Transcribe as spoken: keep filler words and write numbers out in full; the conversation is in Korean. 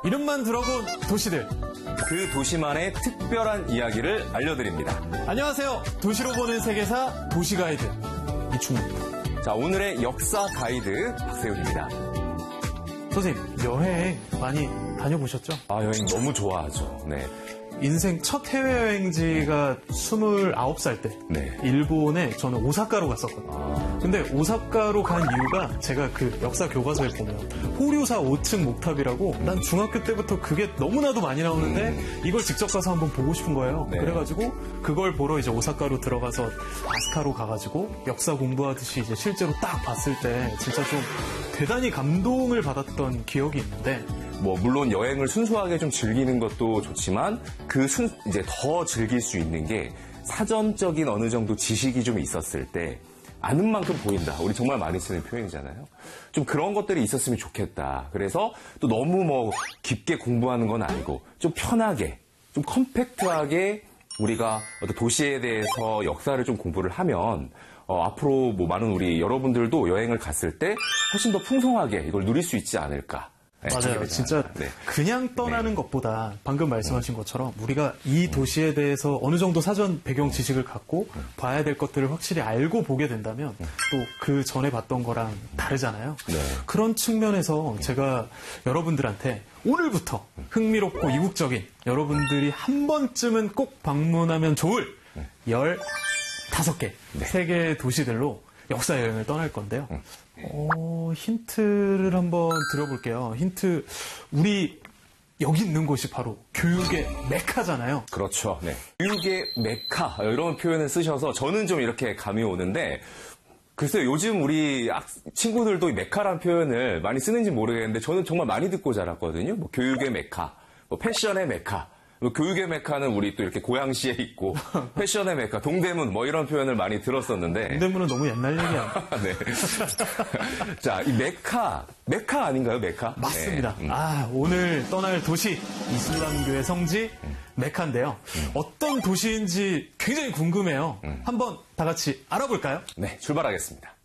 이름만 들어본 도시들. 그 도시만의 특별한 이야기를 알려드립니다. 안녕하세요. 도시로 보는 세계사 도시가이드 이충우입니다. 자, 오늘의 역사 가이드 박세훈입니다. 선생님, 여행 많이 다녀보셨죠? 아, 여행 너무 좋아하죠. 네. 인생 첫 해외여행지가 스물아홉 살 때 네. 일본에 저는 오사카로 갔었거든요. 아... 근데 오사카로 간 이유가 제가 그 역사 교과서에 보면 호류사 오 층 목탑이라고 난 중학교 때부터 그게 너무나도 많이 나오는데 음... 이걸 직접 가서 한번 보고 싶은 거예요. 네. 그래가지고 그걸 보러 이제 오사카로 들어가서 아스카로 가가지고 역사 공부하듯이 이제 실제로 딱 봤을 때 진짜 좀 대단히 감동을 받았던 기억이 있는데 뭐 물론 여행을 순수하게 좀 즐기는 것도 좋지만 그 순 이제 더 즐길 수 있는 게 사전적인 어느 정도 지식이 좀 있었을 때 아는 만큼 보인다. 우리 정말 많이 쓰는 표현이잖아요. 좀 그런 것들이 있었으면 좋겠다. 그래서 또 너무 뭐 깊게 공부하는 건 아니고 좀 편하게, 좀 컴팩트하게 우리가 어떤 도시에 대해서 역사를 좀 공부를 하면 어, 앞으로 뭐 많은 우리 여러분들도 여행을 갔을 때 훨씬 더 풍성하게 이걸 누릴 수 있지 않을까. 네, 맞아요. 진짜 네. 그냥 떠나는 네. 것보다 방금 말씀하신 것처럼 우리가 이 도시에 대해서 어느 정도 사전 배경 지식을 갖고 봐야 될 것들을 확실히 알고 보게 된다면 또 그 전에 봤던 거랑 다르잖아요. 네. 그런 측면에서 제가 여러분들한테 오늘부터 흥미롭고 이국적인 여러분들이 한 번쯤은 꼭 방문하면 좋을 열다섯 개 네. 세계 도시들로 역사 여행을 떠날 건데요. 어, 힌트를 한번 드려볼게요. 힌트, 우리 여기 있는 곳이 바로 교육의 메카잖아요. 그렇죠. 네. 교육의 메카 이런 표현을 쓰셔서 저는 좀 이렇게 감이 오는데 글쎄요, 요즘 우리 친구들도 이 메카라는 표현을 많이 쓰는지 모르겠는데 저는 정말 많이 듣고 자랐거든요. 뭐 교육의 메카, 뭐 패션의 메카. 교육의 메카는 우리 또 이렇게 고양시에 있고 패션의 메카, 동대문 뭐 이런 표현을 많이 들었었는데 동대문은 너무 옛날 얘기야. 네. 자, 이 메카, 메카 아닌가요, 메카? 맞습니다. 네. 음. 아, 오늘 떠날 도시 이슬람교의 성지 음. 메카인데요. 음. 어떤 도시인지 굉장히 궁금해요. 음. 한번 다 같이 알아볼까요? 네, 출발하겠습니다.